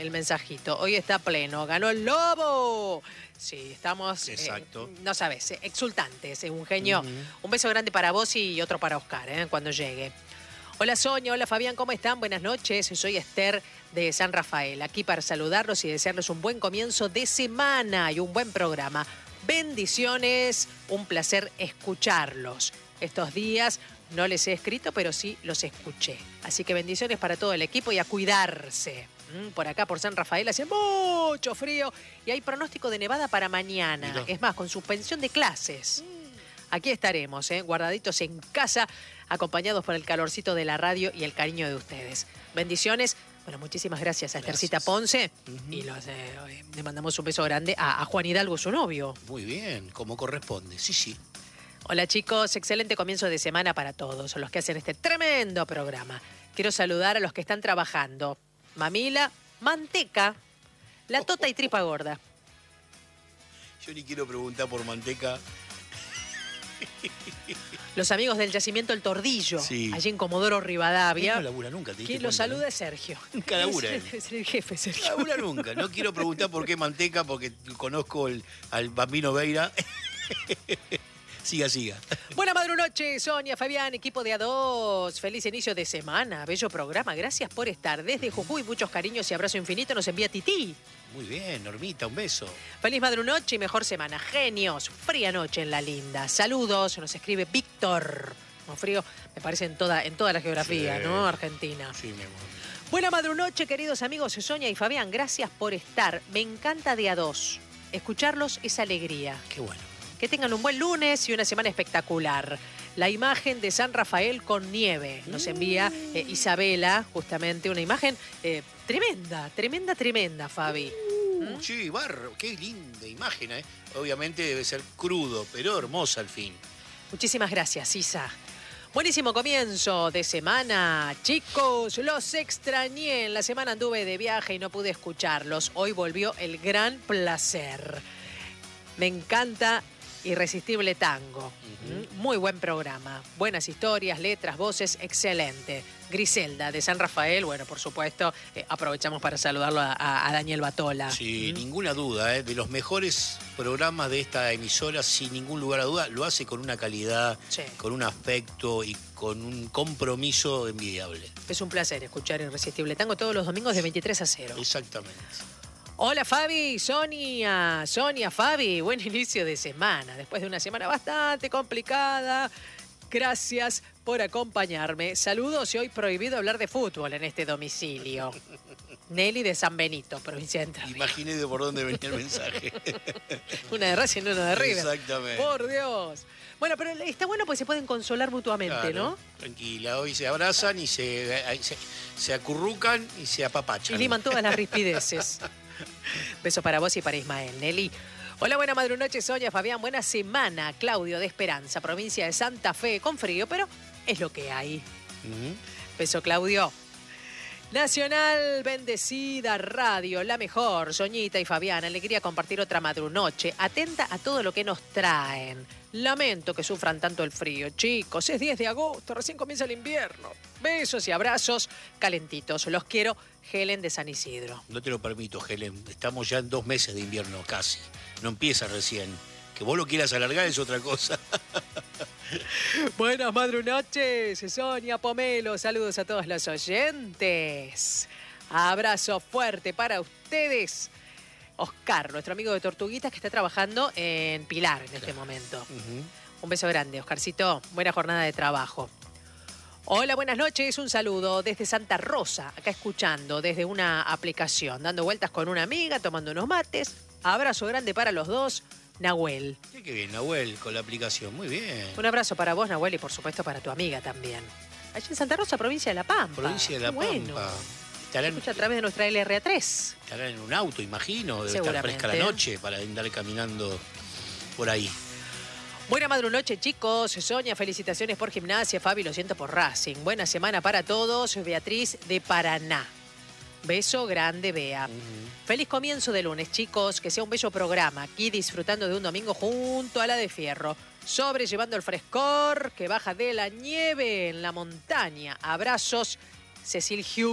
el mensajito. Hoy está pleno. ¡Ganó el Lobo! Sí, estamos, exacto. No sabes, exultantes, un genio. Un beso grande para vos y otro para Oscar, cuando llegue. Hola Sonia, hola Fabián, ¿cómo están? Buenas noches, soy Esther de San Rafael, aquí para saludarlos y desearles un buen comienzo de semana y un buen programa. Bendiciones, un placer escucharlos. Estos días no les he escrito, pero sí los escuché. Así que bendiciones para todo el equipo y a cuidarse. Por acá, por San Rafael, hace mucho frío y hay pronóstico de nevada para mañana. Mirá. Es más, con suspensión de clases. Aquí estaremos, guardaditos en casa, acompañados por el calorcito de la radio y el cariño de ustedes. Bendiciones. Bueno, muchísimas gracias a Estercita Ponce. Y le mandamos un beso grande a Juan Hidalgo, su novio. Muy bien, como corresponde. Sí, sí. Hola chicos, excelente comienzo de semana para todos los que hacen este tremendo programa. Quiero saludar a los que están trabajando. Mamila, Manteca, La Tota y Tripa Gorda. Yo ni quiero preguntar por Manteca. Los amigos del yacimiento El Tordillo, sí. Allí en Comodoro Rivadavia. No labura nunca, ¿te Quien lo saluda es Sergio. Nunca labura. Es el jefe, Sergio. No labura nunca. No quiero preguntar por qué Manteca, porque conozco al Bambino Veira. Siga, siga. Buena madrunoche, Sonia, Fabián, equipo de A2. Feliz inicio de semana, bello programa. Gracias por estar. Desde Jujuy, muchos cariños y abrazo infinito nos envía Tití. Muy bien, Normita, un beso. Feliz madrunoche y mejor semana. Genios, fría noche en La Linda. Saludos, nos escribe Víctor. Un frío, me parece, en toda la geografía, sí. ¿No? Argentina. Sí, mi amor. Buena madrunoche, queridos amigos Sonia y Fabián. Gracias por estar. Me encanta de A2. Escucharlos es alegría. Qué bueno. Que tengan un buen lunes y una semana espectacular. La imagen de San Rafael con nieve. Nos envía Isabela, justamente, una imagen tremenda, Fabi. Sí, barro, qué linda imagen, ¿eh? Obviamente debe ser crudo, pero hermosa al fin. Muchísimas gracias, Isa. Buenísimo comienzo de semana. Chicos, los extrañé. En la semana anduve de viaje y no pude escucharlos. Hoy volvió el gran placer. Me encanta Irresistible Tango. Muy buen programa. Buenas historias, letras, voces, excelente. Griselda, de San Rafael, bueno, por supuesto, aprovechamos para saludarlo a Daniel Batola. Sí, ninguna duda, de los mejores programas de esta emisora, sin ningún lugar a duda, lo hace con una calidad, sí. Con un aspecto y con un compromiso envidiable. Es un placer escuchar Irresistible Tango todos los domingos de 23 a 0. Exactamente. Hola Fabi, Sonia, Fabi, buen inicio de semana, después de una semana bastante complicada. Gracias por acompañarme. Saludos y hoy prohibido hablar de fútbol en este domicilio. Nelly de San Benito, provincia de Entre Ríos. Imaginé de por dónde venía el mensaje. Una de Racing y una de River. Exactamente. Por Dios. Bueno, pero está bueno porque se pueden consolar mutuamente, claro, ¿no? Tranquila, hoy se abrazan y se acurrucan y se apapachan. Y liman todas las rispideces. Beso para vos y para Ismael. Nelly. Hola, buena madrunoche, Sonia, Fabián. Buena semana. Claudio de Esperanza, provincia de Santa Fe. Con frío, pero es lo que hay. Beso, Claudio. Nacional, bendecida radio, la mejor. Soñita y Fabián, alegría compartir otra madrunoche. Atenta a todo lo que nos traen. Lamento que sufran tanto el frío. Chicos, es 10 de agosto, recién comienza el invierno. Besos y abrazos calentitos. Los quiero, Helen de San Isidro. No te lo permito, Helen. Estamos ya en 2 meses de invierno casi. No empieza recién. Que vos lo quieras alargar es otra cosa. Buenas madrunoches, Sonia, Pomelo. Saludos a todos los oyentes. Abrazo fuerte para ustedes. Oscar, nuestro amigo de Tortuguitas que está trabajando en Pilar en este momento. Un beso grande, Oscarcito. Buena jornada de trabajo. Hola, buenas noches. Un saludo desde Santa Rosa, acá escuchando desde una aplicación, dando vueltas con una amiga, tomando unos mates. Abrazo grande para los dos. Nahuel. Qué bien, Nahuel, con la aplicación. Muy bien. Un abrazo para vos, Nahuel, y por supuesto para tu amiga también. Allí en Santa Rosa, provincia de La Pampa. Provincia de La Pampa. Bueno. Escucha a través de nuestra LRA3. Estarán en un auto, imagino. Debe estar fresca la noche para andar caminando por ahí. Buena madrunoche, chicos. Sonia, felicitaciones por Gimnasia. Fabi, lo siento por Racing. Buena semana para todos. Beatriz de Paraná. Beso grande, Bea. Feliz comienzo de lunes, chicos. Que sea un bello programa. Aquí disfrutando de un domingo junto a la de Fierro. Sobrellevando el frescor que baja de la nieve en la montaña. Abrazos. Cecil Hughes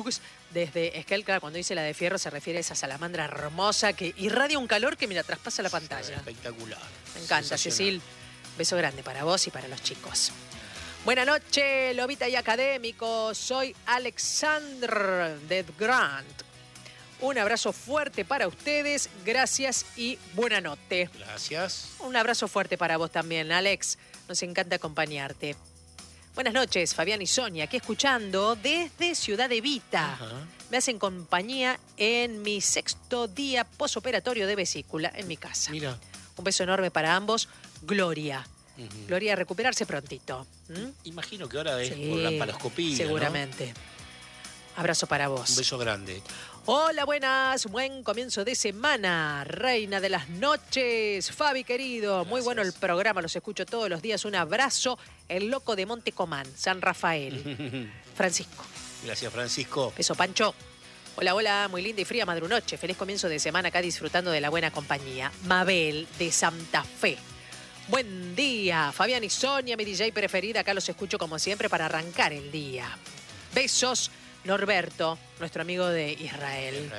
desde Esquel, claro, cuando dice la de fierro se refiere a esa salamandra hermosa que irradia un calor que, mira, traspasa la pantalla. Espectacular. Me encanta, Cecil. Beso grande para vos y para los chicos. Buenas noches, Lobita y Académicos. Soy Alexander de Grant. Un abrazo fuerte para ustedes. Gracias y buena noche. Gracias. Un abrazo fuerte para vos también, Alex. Nos encanta acompañarte. Buenas noches, Fabián y Sonia, aquí escuchando desde Ciudad Evita. Ajá. Me hacen compañía en mi 6º día posoperatorio de vesícula en mi casa. Mira. Un beso enorme para ambos. Gloria. Gloria, a recuperarse prontito. Imagino que ahora es Sí, por la paroscopía, seguramente. ¿no? Abrazo para vos. Un beso grande. Hola, buenas. Buen comienzo de semana. Reina de las noches. Fabi, querido. Gracias. Muy bueno el programa. Los escucho todos los días. Un abrazo. El loco de Montecomán, San Rafael. Francisco. Gracias, Francisco. Beso, Pancho. Hola, hola. Muy linda y fría madrunoche. Feliz comienzo de semana acá disfrutando de la buena compañía. Mabel, de Santa Fe. Buen día. Fabián y Sonia, mi DJ preferida. Acá los escucho como siempre para arrancar el día. Besos. Norberto, nuestro amigo de Israel.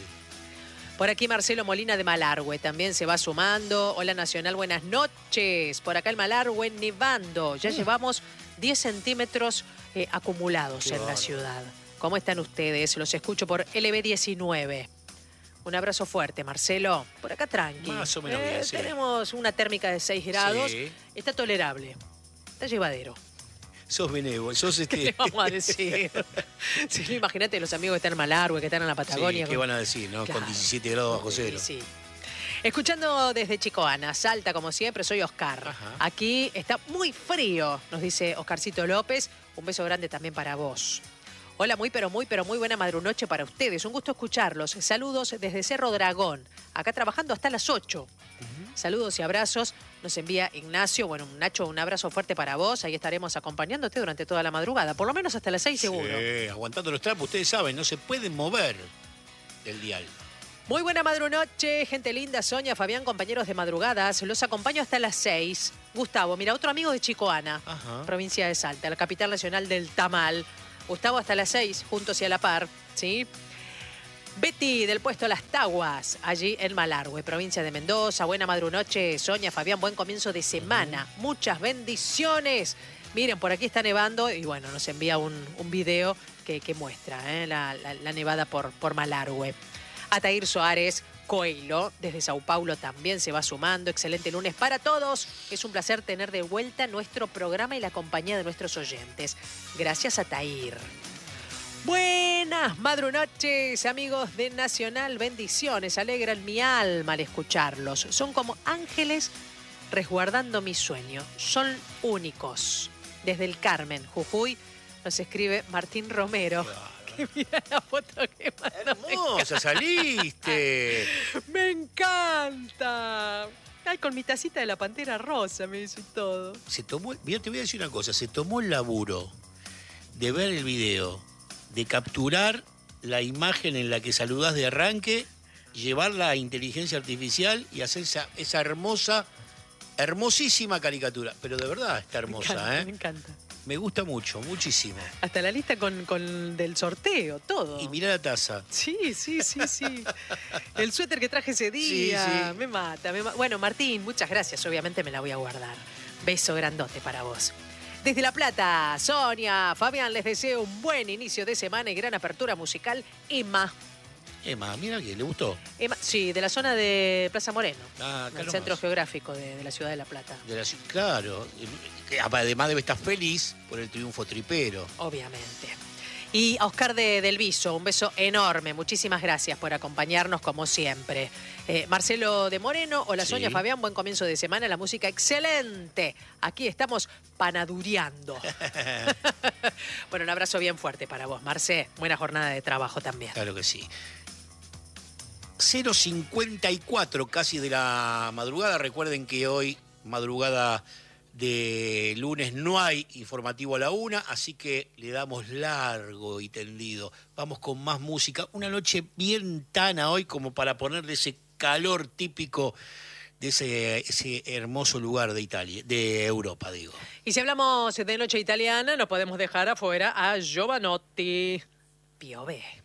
Por aquí Marcelo Molina de Malargüe también se va sumando. Hola Nacional, buenas noches. Por acá el Malargüe nevando. Ya llevamos 10 centímetros acumulados en la ciudad. ¿Cómo están ustedes? Los escucho por LB19. Un abrazo fuerte, Marcelo. Por acá tranqui. Más o menos bien, sí. Tenemos una térmica de 6 grados. Sí. Está tolerable. Está llevadero. Sos benévolo, sos ¿Qué le vamos a decir? Sí, imagínate los amigos que están en Malargüe, que están en la Patagonia. Sí, ¿qué van a decir, no? Claro. Con 17 grados bajo cero. Sí. Escuchando desde Chicoana, Salta como siempre, soy Oscar. Ajá. Aquí está muy frío, nos dice Oscarcito López. Un beso grande también para vos. Hola, muy buena madrunoche para ustedes. Un gusto escucharlos. Saludos desde Cerro Dragón. Acá trabajando hasta las 8. Saludos y abrazos. Nos envía Ignacio. Bueno, Nacho, un abrazo fuerte para vos. Ahí estaremos acompañándote durante toda la madrugada. Por lo menos hasta las 6 seguro. Sí, aguantando los trapos. Ustedes saben, no se pueden mover del dial. Muy buena madrunoche, gente linda, Sonia, Fabián, compañeros de madrugadas. Los acompaño hasta las 6. Gustavo, mira, otro amigo de Chicoana, provincia de Salta, la capital nacional del tamal. Gustavo, hasta las 6, juntos y a la par, ¿sí? Betty, del puesto Las Taguas, allí en Malargüe, provincia de Mendoza. Buena madrunoche, Sonia, Fabián, buen comienzo de semana. Muchas bendiciones. Miren, por aquí está nevando y bueno, nos envía un video que muestra la nevada por Malargüe. Atair Soares Coelho, desde Sao Paulo, también se va sumando. Excelente lunes para todos. Es un placer tener de vuelta nuestro programa y la compañía de nuestros oyentes. Gracias, Atair. Buenas madrunoches, amigos de Nacional. Bendiciones, alegran mi alma al escucharlos. Son como ángeles resguardando mi sueño. Son únicos. Desde el Carmen, Jujuy, nos escribe Martín Romero. Que mira la foto que mandó. ¡Hermosa saliste! ¡Me encanta! Ay, con mi tacita de la Pantera Rosa me dice todo. Mira, te voy a decir una cosa. Se tomó el laburo de ver el video, de capturar la imagen en la que saludás de arranque, llevarla a inteligencia artificial y hacer esa hermosísima caricatura. Pero de verdad está hermosa, Me encanta. Me gusta mucho, muchísimo. Hasta la lista con del sorteo, todo. Y mirá la taza. Sí. El suéter que traje ese día. Sí. Me mata. Bueno, Martín, muchas gracias. Obviamente me la voy a guardar. Beso grandote para vos. Desde La Plata, Sonia, Fabián, les deseo un buen inicio de semana y gran apertura musical. Emma, mira que le gustó. Emma, sí, de la zona de Plaza Moreno. El centro geográfico de la ciudad de La Plata. Claro. Además debe estar feliz por el triunfo tripero. Obviamente. Y a Oscar del Viso, un beso enorme. Muchísimas gracias por acompañarnos como siempre. Marcelo de Moreno, hola Sonia, Fabián, buen comienzo de semana. La música excelente. Aquí estamos panadureando. Bueno, un abrazo bien fuerte para vos, Marce. Buena jornada de trabajo también. Claro que sí. 0:54 casi de la madrugada. Recuerden que hoy, madrugada de lunes, no hay informativo a la 1, así que le damos largo y tendido. Vamos con más música. Una noche bien tana hoy como para ponerle ese calor típico de ese hermoso lugar de Italia, de Europa, digo. Y si hablamos de noche italiana, no podemos dejar afuera a Giovanotti. Piove.